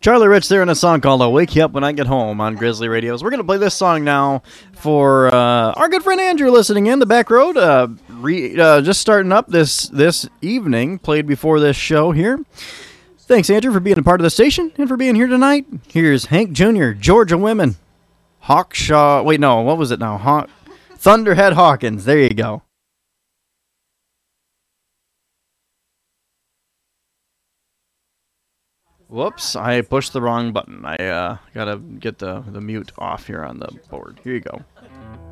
Charlie Rich there in a song called I'll Wake You Up When I Get Home on Grizzly Radios. We're going to play this song now for our good friend Andrew listening in the back road. Just starting up this evening, played before this show here. Thanks, Andrew, for being a part of the station and for being here tonight. Here's Hank Jr., Georgia Women, Hawkshaw. Wait, no, what was it now? Thunderhead Hawkins. There you go. Whoops, I pushed the wrong button. I gotta get the mute off here on the board. Here you go.